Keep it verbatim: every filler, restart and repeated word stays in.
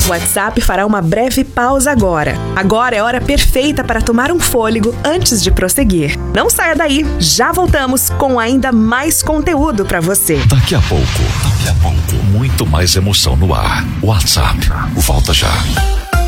O WhatsApp fará uma breve pausa agora. Agora é a hora perfeita para tomar um fôlego antes de prosseguir. Não saia daí, já voltamos com ainda mais conteúdo para você. Daqui a pouco, daqui a pouco, muito mais emoção no ar. WhatsApp, volta já.